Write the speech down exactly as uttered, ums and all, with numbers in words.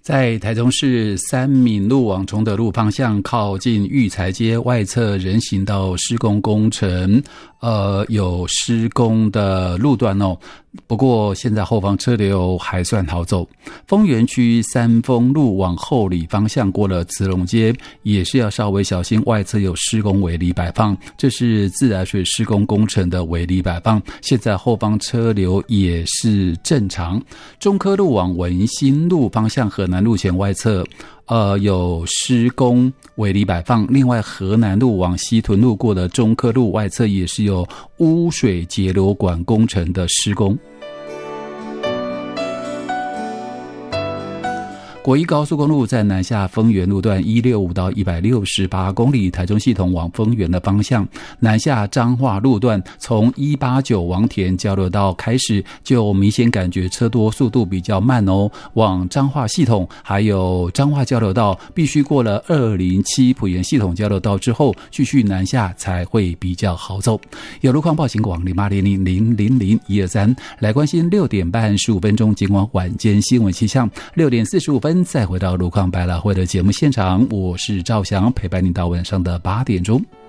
在台中市三民路往崇德路方向，靠近育才街外侧人行道施工工程，呃，有施工的路段哦。不过现在后方车流还算好走。丰原区三丰路往后里方向过了慈龙街，也是要稍微小心，外侧有施工围篱摆放，这是自来水施工工程的围篱摆放。现在后方车流也是正常。中科路往文心路方向河南路前外侧呃，有施工围篱摆放，另外河南路往西屯路过的中科路外侧也是有污水截流管工程的施工。国一高速公路在南下丰原路段一六五到一百六十八公里，台中系统往丰原的方向，南下彰化路段从一八九王田交流道开始，就明显感觉车多，速度比较慢哦。往彰化系统还有彰化交流道，必须过了二零七埔盐系统交流道之后，继续南下才会比较好走。有路况报请广零八零零零零零一二三来关心六点半十五分钟警广晚间新闻气象，六点四十五分再回到路况百老汇的节目现场，我是赵翔，陪伴你到晚上的八点钟。